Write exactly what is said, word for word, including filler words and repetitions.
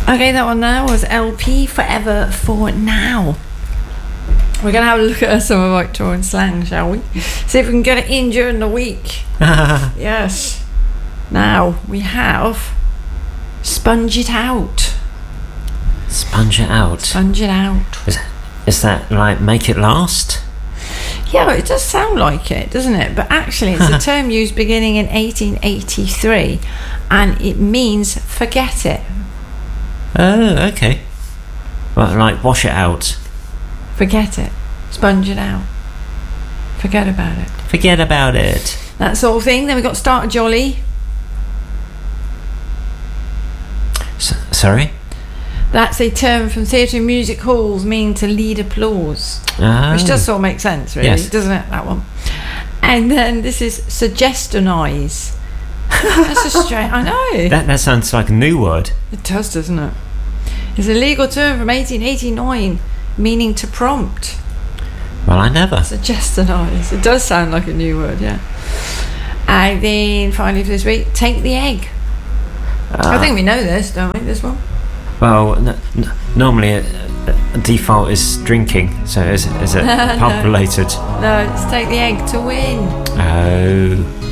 Okay, that one there was L P Forever for Now. We're going to have a look at some of Victorian slang, shall we? See if we can get it in during the week. Yes. Now, we have sponge it out. Sponge it out. Sponge it out. Is, is that like make it last? Yeah, it does sound like it, doesn't it? But actually, it's a term used beginning in eighteen eighty-three, and it means forget it. Oh, okay. Well, like wash it out. Forget it. Sponge it out. Forget about it. Forget about it. That sort of thing. Then we got start a jolly. S- sorry? That's a term from theatre and music halls meaning to lead applause. Oh. Which does sort of make sense, really, Yes. doesn't it, that one? And then this is suggestionise. That's a straight... I know. That, that sounds like a new word. It does, doesn't it? It's a legal term from eighteen eighty-nine meaning to prompt. Well, I never. Suggestionise. It does sound like a new word, yeah. And then finally for this week, take the egg. Uh, I think we know this, don't we, this one? Well, n- n- normally a, a default is drinking, so is, is it pub related? No, it's take the egg to win. Oh.